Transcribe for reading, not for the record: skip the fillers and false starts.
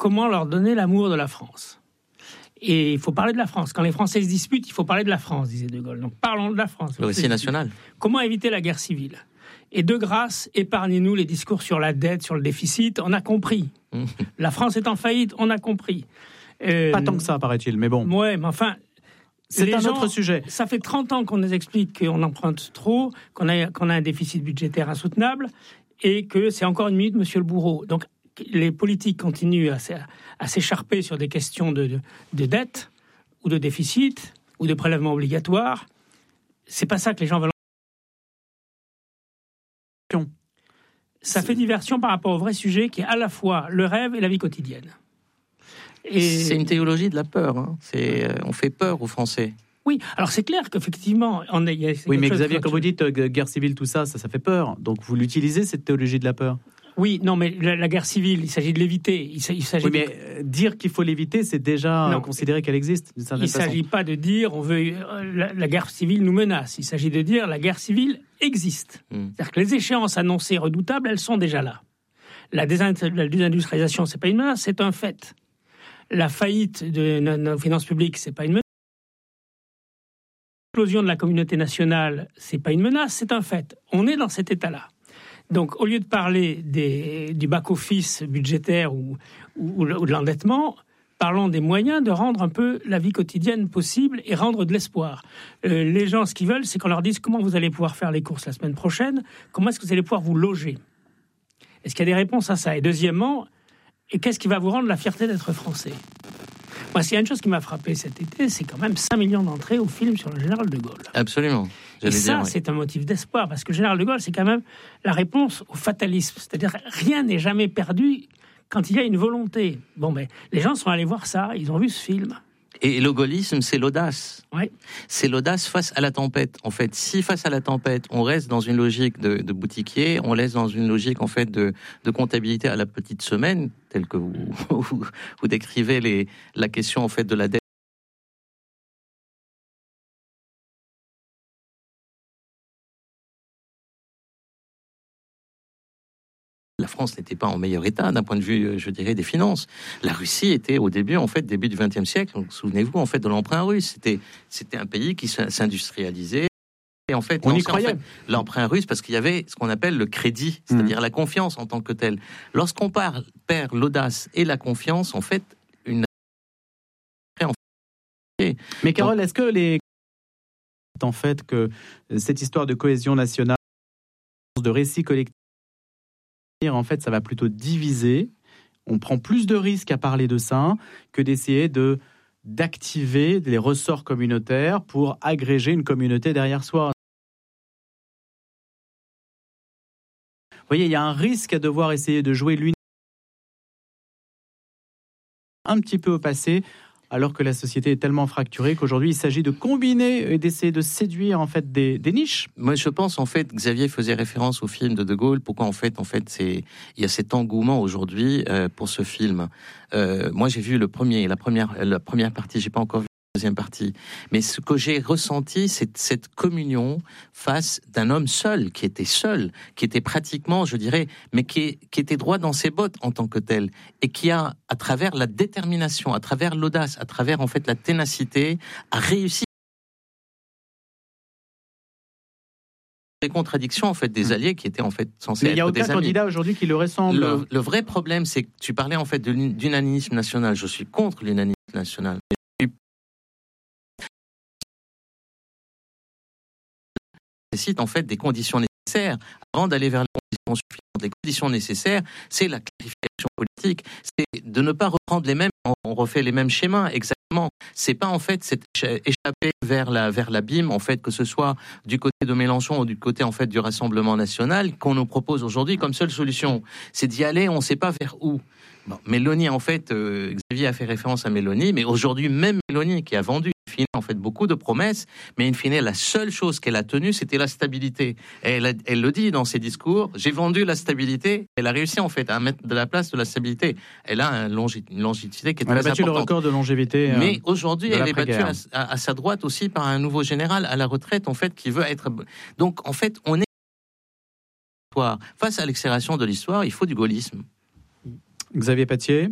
comment leur donner l'amour de la France. Et il faut parler de la France. Quand les Français se disputent, il faut parler de la France, disait De Gaulle. Donc parlons de la France. Le récit national. Comment éviter la guerre civile ? Et de grâce, épargnez-nous les discours sur la dette, sur le déficit. On a compris. La France est en faillite, on a compris. Pas tant que ça, paraît-il, mais bon. Ouais, mais enfin... C'est un autre sujet. Ça fait 30 ans qu'on nous explique qu'on emprunte trop, qu'on a un déficit budgétaire insoutenable, et que c'est encore une minute, monsieur le bourreau. Donc, les politiques continuent à s'écharper sur des questions de dette, ou de déficit, ou de prélèvement obligatoire. C'est pas ça que les gens veulent. Ça fait diversion par rapport au vrai sujet qui est à la fois le rêve et la vie quotidienne. Et... C'est une théologie de la peur. Hein. On fait peur aux Français. Oui, alors c'est clair qu'effectivement... Oui, mais Xavier, quand vous dites guerre civile, tout ça, ça fait peur. Donc vous l'utilisez, cette théologie de la peur ? Oui, non, mais la guerre civile, il s'agit de l'éviter. Dire qu'il faut l'éviter, c'est déjà considérer qu'elle existe. Il ne s'agit pas de dire la guerre civile nous menace. Il s'agit de dire la guerre civile existe. C'est-à-dire que les échéances annoncées redoutables, elles sont déjà là. La désindustrialisation, c'est pas une menace, c'est un fait. La faillite de nos finances publiques, c'est pas une menace. L'explosion de la communauté nationale, c'est pas une menace, c'est un fait. On est dans cet état-là. Donc, au lieu de parler du back-office budgétaire ou de l'endettement, parlons des moyens de rendre un peu la vie quotidienne possible et rendre de l'espoir. Les gens, ce qu'ils veulent, c'est qu'on leur dise comment vous allez pouvoir faire les courses la semaine prochaine, comment est-ce que vous allez pouvoir vous loger. Est-ce qu'il y a des réponses à ça ? Et deuxièmement, et qu'est-ce qui va vous rendre la fierté d'être français ? Moi, s'il y a une chose qui m'a frappé cet été, c'est quand même 5 millions d'entrées au film sur le général de Gaulle. Absolument. Et ça, c'est un motif d'espoir, parce que le général de Gaulle, c'est quand même la réponse au fatalisme. C'est-à-dire, rien n'est jamais perdu quand il y a une volonté. Bon, mais les gens sont allés voir ça, ils ont vu ce film. Et le gaullisme, c'est l'audace. Ouais. C'est l'audace face à la tempête. En fait, si face à la tempête, on reste dans une logique de boutiquier, on reste dans une logique en fait de comptabilité à la petite semaine, telle que vous décrivez la question en fait de la dette. La France n'était pas en meilleur état d'un point de vue, je dirais, des finances. La Russie était au début du XXe siècle. Donc, souvenez-vous, en fait, de l'emprunt russe. C'était un pays qui s'industrialisait. Et en fait, on y croyait. L'emprunt russe, parce qu'il y avait ce qu'on appelle le crédit, c'est-à-dire la confiance en tant que telle. Lorsqu'on perd l'audace et la confiance, en fait, Mais Carole, est-ce que en fait, que cette histoire de cohésion nationale, de récit collectif, en fait, ça va plutôt diviser. On prend plus de risques à parler de ça que d'essayer d'activer les ressorts communautaires pour agréger une communauté derrière soi. Vous voyez, il y a un risque à devoir essayer de jouer l'unité un petit peu au passé, alors que la société est tellement fracturée qu'aujourd'hui, il s'agit de combiner et d'essayer de séduire en fait des niches. Moi, je pense en fait, Xavier faisait référence au film de Gaulle. Pourquoi en fait, il y a cet engouement aujourd'hui pour ce film. Moi, j'ai vu la première partie. J'ai pas encore vu la deuxième partie. Mais ce que j'ai ressenti, c'est cette communion face d'un homme seul, qui était pratiquement, je dirais, mais qui était droit dans ses bottes en tant que tel, et qui a, à travers la détermination, à travers l'audace, à travers en fait la ténacité, a réussi les contradictions en fait des alliés qui étaient en fait censés être des amis. Mais il n'y a aucun candidat aujourd'hui qui le ressemble. Le vrai problème, c'est que tu parlais en fait d'unanimisme national. Je suis contre l'unanimisme national. Nécessite en fait des conditions nécessaires avant d'aller vers les conditions suffisantes. Les conditions nécessaires, c'est la clarification politique, c'est de ne pas reprendre les mêmes, on refait les mêmes schémas exactement. C'est pas en fait échapper vers l'abîme en fait, que ce soit du côté de Mélenchon ou du côté en fait du Rassemblement national qu'on nous propose aujourd'hui comme seule solution. C'est d'y aller, on ne sait pas vers où. Bon, Mélanie en fait, Xavier a fait référence à Mélanie, mais aujourd'hui même Mélanie qui a vendu en fait beaucoup de promesses, mais in fine la seule chose qu'elle a tenue, c'était la stabilité. Elle le dit dans ses discours, j'ai vendu la stabilité. Elle a réussi en fait à mettre de la place de la stabilité. Elle a une longévité qui est très importante. Elle a battu le record de longévité. Mais aujourd'hui, elle est battue à sa droite aussi par un nouveau général à la retraite en fait qui veut être. Donc en fait, on est face à l'accélération de l'histoire, il faut du gaullisme. Xavier Pattier.